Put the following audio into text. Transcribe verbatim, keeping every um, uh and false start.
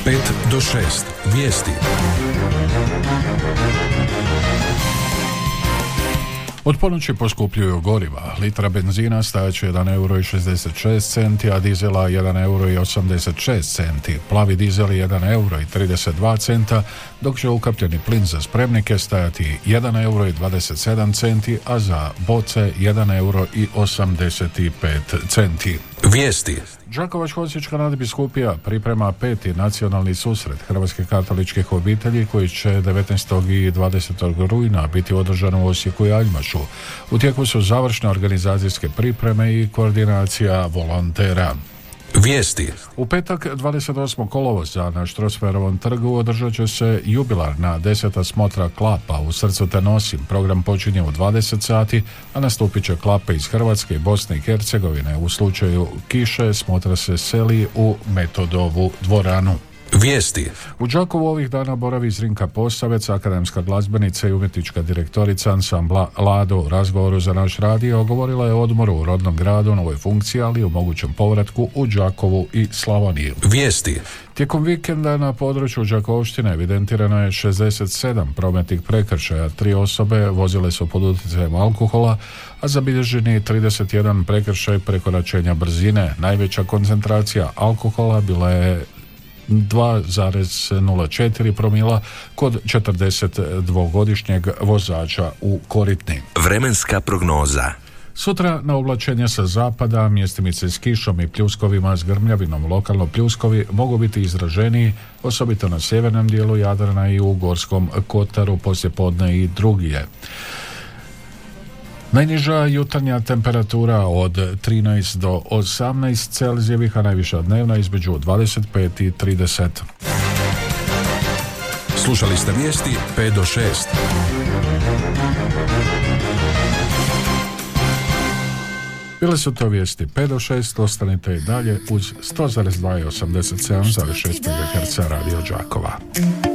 pet do šest. Vijesti. Od ponoći poskupljuju goriva. Litra benzina stajat će jedan euro i šezdeset šest centi, a dizela jedan euro i osamdeset šest centi. Plavi dizel jedan euro i trideset dva centa, dok će ukapljeni plin za spremnike stajati jedan euro i dvadeset sedam centi, a za boce jedan euro i osamdeset pet centi. Vijesti. Đakovačko-osječka nadbiskupija priprema peti nacionalni susret hrvatskih katoličkih obitelji koji će devetnaestog i dvadesetog rujna biti održan u Osijeku i Aljmašu. U tijeku su završne organizacijske pripreme i koordinacija volontera. Vijesti. U petak dvadeset osmog kolovoza na Strossmayerovom trgu održat će se jubilarna deseta smotra klapa U srcu te nosim. Program počinje u dvadeset sati, a nastupit će klape iz Hrvatske i Bosne i Hercegovine. U slučaju kiše smotra se seli u Metodovu dvoranu. Vijesti. U Đakovu ovih dana boravi Zrinka Posavec, akademska glazbenica i umjetnička direktorica ansambla Lado. U razgovoru za naš radio govorila je o odmoru u rodnom gradu, novoj funkciji, ali i o mogućem povratku u Đakovu i Slavoniju. Vijesti. Tijekom vikenda na području Đakovštine evidentirano je šezdeset sedam prometnih prekršaja. Tri osobe vozile su pod utjecajem alkohola, a zabilježen je trideset jedan prekršaj prekoračenja brzine. Najveća koncentracija alkohola bila je dva zarez nula četiri promila kod četrdesetdvogodišnjeg vozača u Koritni. Vremenska prognoza. Sutra na oblačenje sa zapada, mjestimice s kišom i pljuskovima s grmljavinom. Lokalno pljuskovi mogu biti izraženiji, osobito na sjevernom dijelu Jadrana i u Gorskom kotaru, poslijepodne i drugije. Najniža jutarnja temperatura od trinaest do osamnaest Celzijevih, a najviša dnevna između dvadeset pet i trideset. Slušali ste vijesti pet do šest. Bile su to vijesti pet do šest, ostanite i dalje uz sto zarez dva i osamdeset sedam zarez šest megaherca Radio Đakova.